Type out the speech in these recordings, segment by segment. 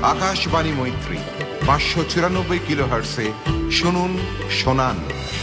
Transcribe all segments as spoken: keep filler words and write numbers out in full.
আকাশবাণী মৈত্রী পাঁচশো চুরানব্বই কিলো হার্টসে শুনুন শোনান।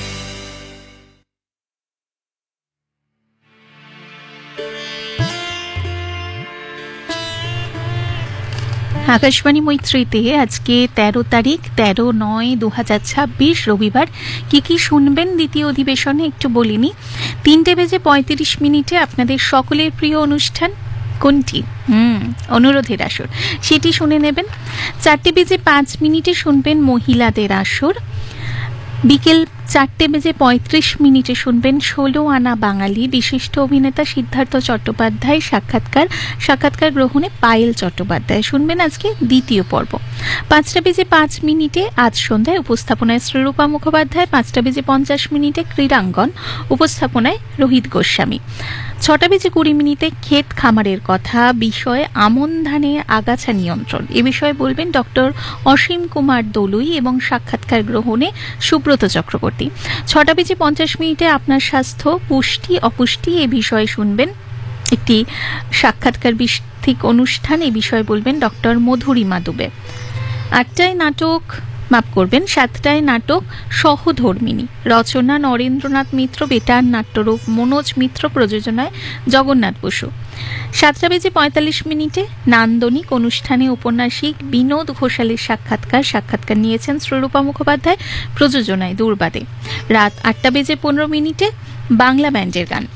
আকাশবাণী মৈত্রীতে আজকে তেরো তারিখ তেরো নয় দু হাজার ছাব্বিশ রবিবার কি কি শুনবেন দ্বিতীয় অধিবেশনে একটু বলিনি। তিনটে বেজে পঁয়ত্রিশ মিনিটে আপনাদের সকলের প্রিয় অনুষ্ঠান কোনটি? হুম অনুরোধের আসর, সেটি শুনে নেবেন। চারটে বেজে পাঁচ মিনিটে শুনবেন মহিলাদের আসর। বিকেল চারটে বেজে পঁয়ত্রিশ মিনিটে শুনবেন ষোলো আনা বাঙালি, বিশিষ্ট অভিনেতা সিদ্ধার্থ চট্টোপাধ্যায় সাক্ষাৎকার সাক্ষাৎকার গ্রহণে পায়েল চট্টোপাধ্যায় শুনবেন আজকে দ্বিতীয় পর্ব। পাঁচটা বেজে পাঁচ মিনিটে আজ সন্ধ্যায় উপস্থাপনায় শ্রীরূপা মুখোপাধ্যায়। পাঁচটা বেজে পঞ্চাশ মিনিটে ক্রীড়াঙ্গন, উপস্থাপনায় রোহিত গোস্বামী। ছটা বেজে কুড়ি মিনিটে ক্ষেত খামারের কথা, বিষয়ে আমন ধানে আগাছা নিয়ন্ত্রণ, এ বিষয়ে বলবেন ডক্টর অসীম কুমার দলুই এবং সাক্ষাৎকার গ্রহণে সুব্রত চক্রবর্তী। ছটা বেজে পঞ্চাশ মিনিটে আপনার স্বাস্থ্য পুষ্টি অপুষ্টি এ বিষয়ে শুনবেন একটি সাক্ষাৎকার ভিত্তিক অনুষ্ঠান, এ বিষয়ে বলবেন ডক্টর মধুরিমা দুবে। আটটায় নাটক মাপ করবেন সাতটায় নাটক সহধর্মিনী, রচনা নরেন্দ্রনাথ মিত্র, বেটার নাট্যরূপ মনোজ মিত্র, প্রযোজনায় জগন্নাথ বসু। সাতটা বেজে পঁয়তাল্লিশ মিনিটে নান্দনিক অনুষ্ঠানে উপন্যাসিক বিনোদ ঘোষালের সাক্ষাৎকার সাক্ষাৎকার নিয়েছেন শ্রীরূপা মুখোপাধ্যায়, প্রযোজনায় দুর্বাদে। রাত আটটা বেজে পনেরো মিনিটে বাংলা ব্যান্ডের গান।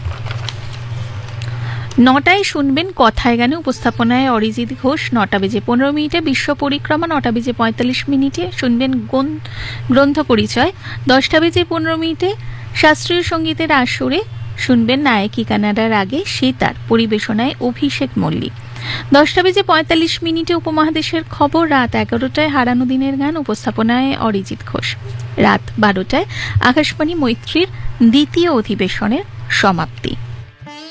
নটায় শুনবেন কথায় গানে, উপস্থাপনায় অরিজিৎ ঘোষ। নটা বেজে পনেরো মিনিটে বিশ্ব পরিক্রমা। নটা বেজে পঁয়তাল্লিশ মিনিটে শুনবেন গ্রন্থ পরিচয়। দশটা বেজে পনেরো মিনিটে শাস্ত্রীয় সঙ্গীতের আসরে শুনবেন নায়কি কানাডার আগে সে তার, পরিবেশনায় অভিষেক মল্লিক। দশটা বেজে পঁয়তাল্লিশ মিনিটে উপমহাদেশের খবর। রাত এগারোটায় হারানো দিনের গান, উপস্থাপনায় অরিজিৎ ঘোষ। রাত বারোটায় আকাশবাণী মৈত্রীর দ্বিতীয় অধিবেশনের সমাপ্তি।